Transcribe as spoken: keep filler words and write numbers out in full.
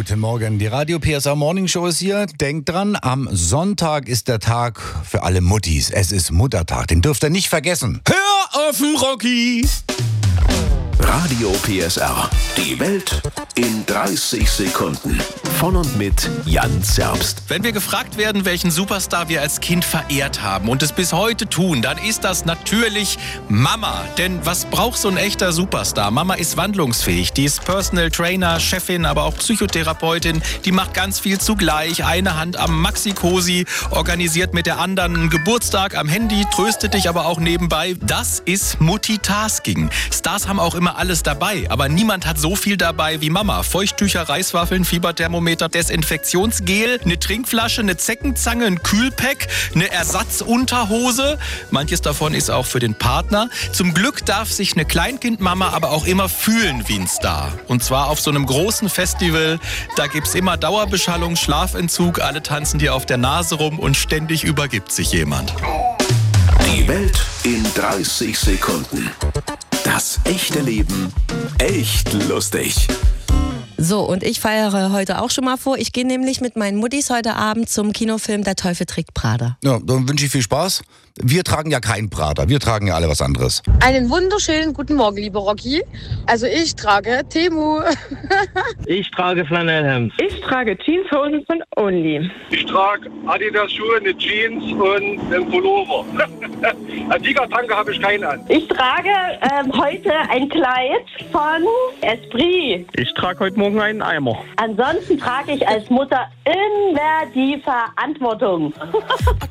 Guten Morgen, die Radio P S A Morning Show ist hier. Denkt dran, am Sonntag ist der Tag für alle Muttis. Es ist Muttertag, den dürft ihr nicht vergessen. Hör auf den Rocky! Radio P S R. Die Welt in dreißig Sekunden. Von und mit Jan Zerbst. Wenn wir gefragt werden, welchen Superstar wir als Kind verehrt haben und es bis heute tun, dann ist das natürlich Mama. Denn was braucht so ein echter Superstar? Mama ist wandlungsfähig. Die ist Personal Trainer, Chefin, aber auch Psychotherapeutin. Die macht ganz viel zugleich. Eine Hand am Maxi-Cosi, organisiert mit der anderen einen Geburtstag am Handy, tröstet dich aber auch nebenbei. Das ist Multitasking. Stars haben auch immer alles dabei, aber niemand hat so viel dabei wie Mama. Feuchttücher, Reiswaffeln, Fieberthermometer, Desinfektionsgel, eine Trinkflasche, eine Zeckenzange, ein Kühlpack, eine Ersatzunterhose. Manches davon ist auch für den Partner. Zum Glück darf sich eine Kleinkindmama aber auch immer fühlen wie ein Star. Und zwar auf so einem großen Festival. Da gibt's immer Dauerbeschallung, Schlafentzug, alle tanzen dir auf der Nase rum und ständig übergibt sich jemand. Die Welt in dreißig Sekunden. Das echte Leben echt lustig. So, und ich feiere heute auch schon mal vor. Ich gehe nämlich mit meinen Muttis heute Abend zum Kinofilm Der Teufel trägt Prada. Ja, dann wünsche ich viel Spaß. Wir tragen ja keinen Prada, wir tragen ja alle was anderes. Einen wunderschönen guten Morgen, liebe Rocky. Also ich trage Temu. Ich trage Flanellhemd. Ich trage Jeanshosen von Only. Ich trage Adidas-Schuhe, eine Jeans und einen Pullover. Eine Tigertanke habe ich keinen an. Ich trage ähm, heute ein Kleid von Esprit. Ich trage heute Morgen einen Eimer. Ansonsten trage ich als Mutter immer die Verantwortung.